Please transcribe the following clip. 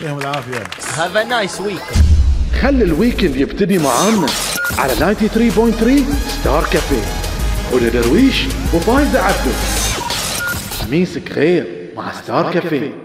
يعطيهم العافية. Have a nice weekend. خلي الويكند يبتدي معانا على 93.3 ستار كافيه. هدى درويش وفايزة عبده. خميسك خير مع ستار كافيه.